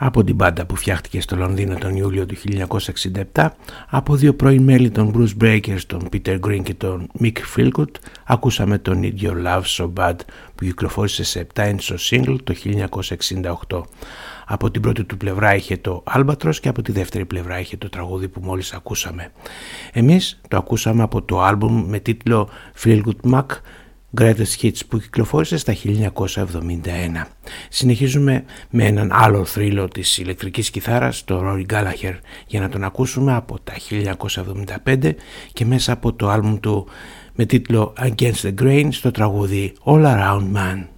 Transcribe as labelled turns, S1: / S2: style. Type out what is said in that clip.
S1: από την μπάντα που φτιάχτηκε στο Λονδίνο τον Ιούλιο του 1967, από δύο πρώην μέλη των Bruce Breakers, τον Peter Green και τον Mick Philgood, ακούσαμε τον Need Your Love So Bad που κυκλοφόρησε σε 7-inch single το 1968. Από την πρώτη του πλευρά είχε το Albatross και από τη δεύτερη πλευρά είχε το τραγούδι που μόλις ακούσαμε. Εμείς το ακούσαμε από το άλμπουμ με τίτλο Fleetwood Mac Greatest Hits που κυκλοφόρησε στα 1971. Συνεχίζουμε με έναν άλλο θρύλο της ηλεκτρικής κιθάρας, το Rory Gallagher, για να τον ακούσουμε από τα 1975 και μέσα από το άλμπουμ του με τίτλο Against the Grain στο τραγούδι All Around Man.